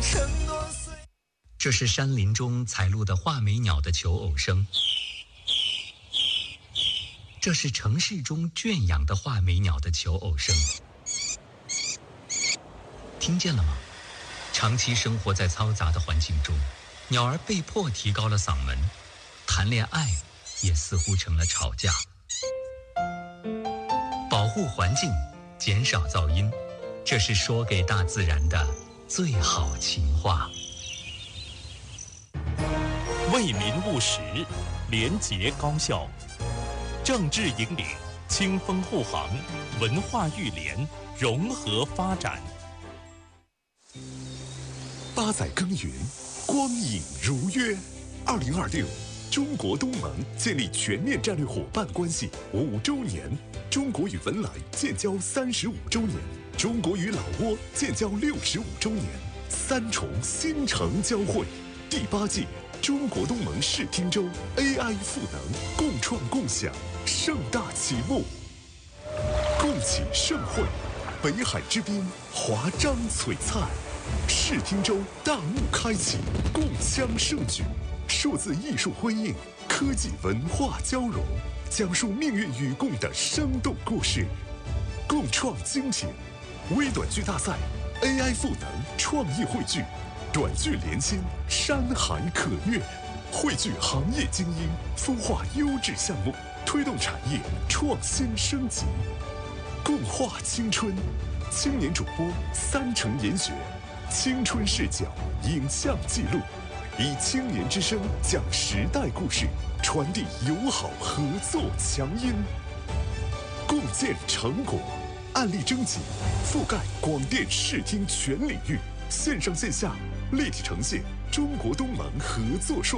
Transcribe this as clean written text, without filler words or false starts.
这是山林中采录的画眉鸟的求偶声，这是城市中圈养的画眉鸟的求偶声。听见了吗？长期生活在嘈杂的环境中，鸟儿被迫提高了嗓门，谈恋爱也似乎成了吵架。保护环境，减少噪音，这是说给大自然的最好情话。 为民务实，廉洁高效，政治引领，清风护航，文化育联，融合发展。 8载耕耘，光影如约。2026，中国东盟建立全面战略伙伴关系5周年，中国与文莱建交35周年，中国与老挝建交65周年，3重新城交汇。第8届中国东盟视听周 AI 赋能共创共享盛大启幕，共启盛会，北海之滨华章璀璨。视听周大幕开启，共襄盛举，数字艺术辉映，科技文化交融，讲述命运与共的生动故事，共创精品。微短剧大赛 AI 赋能创意汇聚，短剧连心，山海可虐，汇聚行业精英，孵化优质项目，推动产业创新升级，共话青春。青年主播3城研学，青春视角，影像记录，以青年之声讲时代故事，传递友好合作强音，共建成果。案例征集，覆盖广电视听全领域，线上线下立体呈现中国东盟合作硕